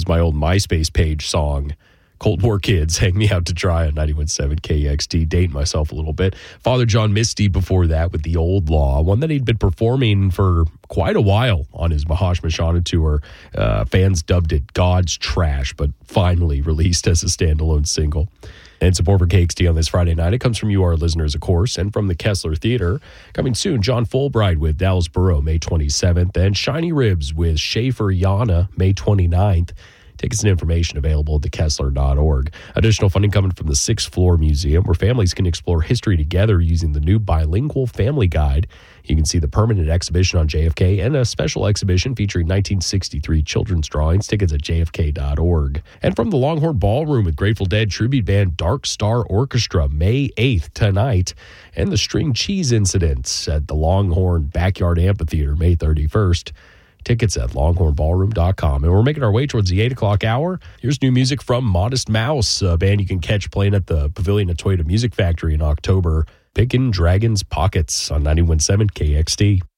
was my old MySpace page song. Cold War Kids, Hang Me Out to Dry on 91.7 KXT. Dating myself a little bit. Father John Misty before that with The Old Law, one that he'd been performing for quite a while on his Mahash Mashana tour. Fans dubbed it God's Trash, but finally released as a standalone single. And support for KXT on this Friday night, it comes from you, our listeners, of course, and from the Kessler Theater. Coming soon, John Fulbright with Dallas Burrow, May 27th, and Shiny Ribs with Schaefer Yana, May 29th. Tickets and information available at thekessler.org. Additional funding coming from the Sixth Floor Museum, where families can explore history together using the new bilingual family guide. You can see the permanent exhibition on JFK and a special exhibition featuring 1963 children's drawings. Tickets at jfk.org. And from the Longhorn Ballroom with Grateful Dead tribute band Dark Star Orchestra, May 8th tonight. And the String Cheese Incidents at the Longhorn Backyard Amphitheater, May 31st. Tickets at longhornballroom.com. And we're making our way towards the 8 o'clock hour. Here's new music from Modest Mouse, a band you can catch playing at the Pavilion at Toyota Music Factory in October. Pickin' Dragon's Pockets on 91.7 KXT.